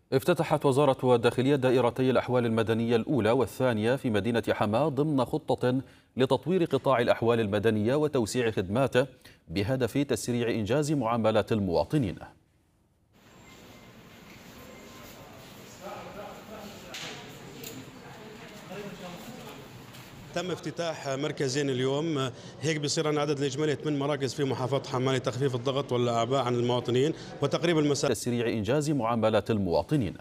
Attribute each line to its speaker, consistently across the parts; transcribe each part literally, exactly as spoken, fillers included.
Speaker 1: افتتحت وزارة الداخلية دائرتي الأحوال المدنية الأولى والثانية في مدينة حماة ضمن خطة لتطوير قطاع الأحوال المدنية وتوسيع خدماته بهدف تسريع إنجاز معاملات المواطنين.
Speaker 2: تم افتتاح مركزين اليوم، هيك بصير عندنا عدد الإجمالي ثمان مراكز في محافظة حماة لتخفيف الضغط والأعباء عن المواطنين وتقريب المسافة.
Speaker 1: تسريع إنجاز معاملات المواطنين.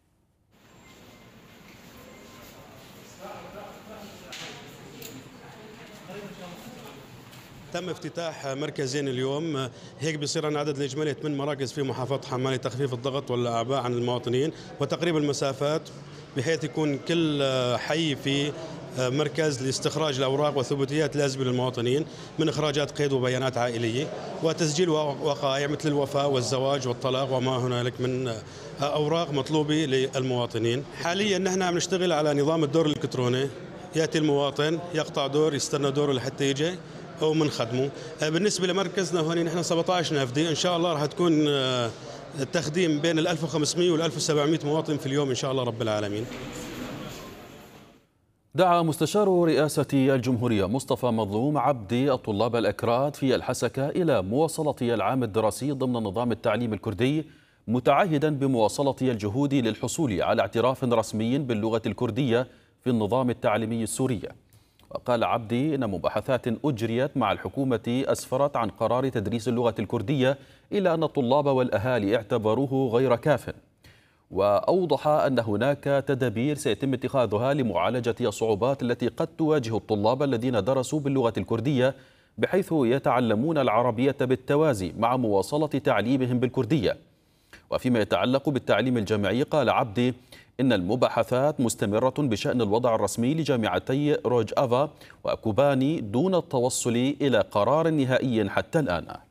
Speaker 2: تم افتتاح مركزين اليوم، هيك بصير عندنا عدد الإجمالي ثمان مراكز في محافظة حماة لتخفيف الضغط والأعباء عن المواطنين وتقريب المسافات، بحيث يكون كل حي في مركز لاستخراج الأوراق والثبوتيات اللازمة للمواطنين من إخراجات قيد وبيانات عائلية وتسجيل وقائع مثل الوفاة والزواج والطلاق وما هنالك من أوراق مطلوبة للمواطنين. حاليا نحن عم نشتغل على نظام الدور الإلكتروني، يأتي المواطن يقطع دور يستنى دوره لحتى يجي أو من خدمه. بالنسبة لمركزنا هون نحن سبعة عشر نافذة، إن شاء الله راح تكون التخديم بين ال ألف وخمسمئة وال ألف وسبعمئة مواطن في اليوم إن شاء الله رب العالمين.
Speaker 1: دعا مستشار رئاسة الجمهورية مصطفى مظلوم عبدي الطلاب الأكراد في الحسكة إلى مواصلة العام الدراسي ضمن نظام التعليم الكردي، متعهدا بمواصلة الجهود للحصول على اعتراف رسمي باللغة الكردية في النظام التعليمي السوري. وقال عبدي إن مباحثات أجريت مع الحكومة أسفرت عن قرار تدريس اللغة الكردية، إلا أن الطلاب والأهالي اعتبروه غير كاف. وأوضح أن هناك تدابير سيتم اتخاذها لمعالجة الصعوبات التي قد تواجه الطلاب الذين درسوا باللغة الكردية، بحيث يتعلمون العربية بالتوازي مع مواصلة تعليمهم بالكردية. وفيما يتعلق بالتعليم الجامعي، قال عبدي إن المباحثات مستمرة بشأن الوضع الرسمي لجامعتي روج أفا وكوباني دون التوصل إلى قرار نهائي حتى الآن.